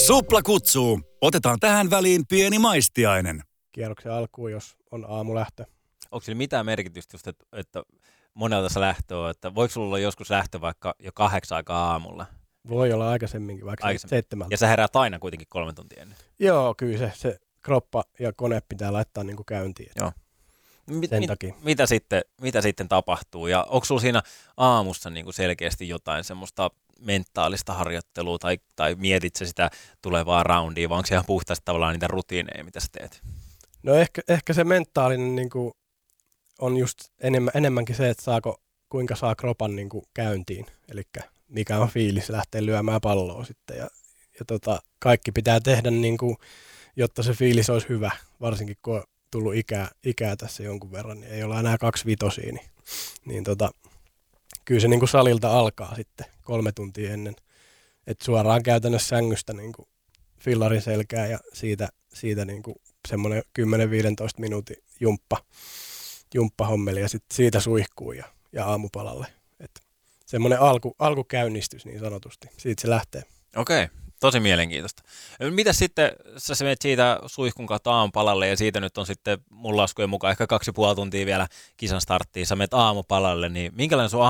Supla kutsuu. Otetaan tähän väliin pieni maistiainen. Kierroksen alkuun, jos on aamulähtö. Onko sillä mitään merkitystä just, että monelta se lähtö on, että voiko sulla olla joskus lähtö vaikka jo 8 aikaa aamulla? Voi olla aikaisemminkin, vaikka 7. Ja sä heräät aina kuitenkin 3 tuntia ennen. Joo, kyllä se kroppa ja kone pitää laittaa niin kuin käyntiin. Joo. Sen takia. Mitä sitten tapahtuu? Ja onko sulla siinä aamussa niin kuin selkeästi jotain semmoista mentaalista harjoittelua tai mietit sä sitä tulevaa roundia, vai onko se ihan puhtaasti tavallaan niitä rutiineja, mitä sä teet? No ehkä se mentaalinen niin kuin on just enemmänkin se, että kuinka saa kropan niin kuin käyntiin. Eli mikä on fiilis lähteä lyömään palloa sitten. Ja kaikki pitää tehdä, niin kuin, jotta se fiilis olisi hyvä, varsinkin kun on tullut ikää tässä jonkun verran, niin ei olla enää 25, niin kyllä se niin kuin salilta alkaa sitten 3 tuntia ennen, että suoraan käytännössä sängystä niin kuin fillarin selkää ja siitä niin kuin semmoinen 10-15 minuutin jumppahommeli ja sitten siitä suihkuu ja aamupalalle. Että semmoinen alkukäynnistys niin sanotusti, siitä se lähtee. Okei. Tosi mielenkiintoista. Mitäs sitten, sä menet siitä suihkun kautta aamupalalle ja siitä nyt on sitten mun laskujen mukaan ehkä 2,5 tuntia vielä kisan starttiin. Sä menet aamupalalle, niin minkälainen sun